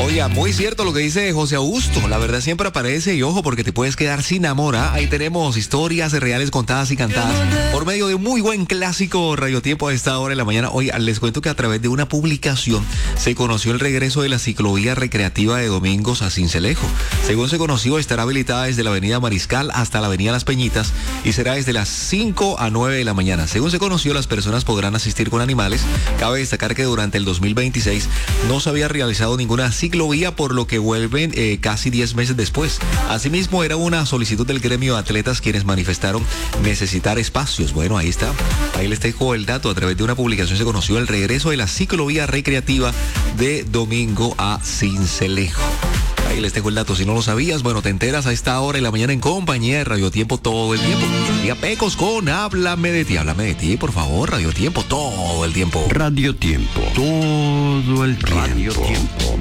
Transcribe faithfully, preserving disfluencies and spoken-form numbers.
Oye, muy cierto lo que dice José Augusto. La verdad siempre aparece y ojo porque te puedes quedar sin amor. ¿eh? Ahí tenemos historias reales contadas y cantadas por medio de un muy buen clásico radiotiempo a esta hora de la mañana. Oye, les cuento que a través de una publicación se conoció el regreso de la ciclovía recreativa de Domingos a Sincelejo. Según se conoció, estará habilitada desde la avenida Mariscal hasta la avenida Las Peñitas y será desde las cinco a nueve de la mañana. Según se conoció, las personas podrán asistir con animales. Cabe destacar que durante el dos mil veintiséis no se había realizado ninguna ciclovía, por lo que vuelven eh, casi diez meses después. Asimismo, era una solicitud del gremio de atletas quienes manifestaron necesitar espacios. Bueno, ahí está. Ahí les dejo el dato. A través de una publicación se conoció el regreso de la ciclovía recreativa de Domingo a Sincelejo. Ahí les dejo el dato. Si no lo sabías, bueno, te enteras a esta hora de la mañana en compañía de Radio Tiempo todo el tiempo. Y a Pecos con Háblame de ti. Háblame de ti, por favor. Radio Tiempo todo el tiempo. Radio Tiempo. Todo el tiempo. Radio Tiempo.